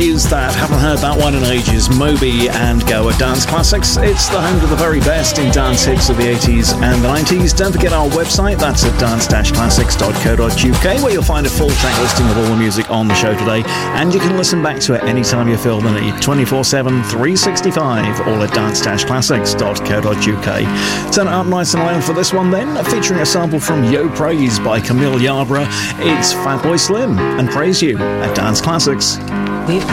Praise that. Haven't heard that one in ages. Moby and Go at Dance Classics. It's the home to the very best in dance hits of the 80s and the 90s. Don't forget our website. That's at dance-classics.co.uk, where you'll find a full track listing of all the music on the show today. And you can listen back to it anytime you feel the need. 24/7, 365, all at dance-classics.co.uk. Turn it up nice and loud for this one then, featuring a sample from Yo Praise by Camille Yarborough. It's Fatboy Slim and Praise You at Dance Classics. We've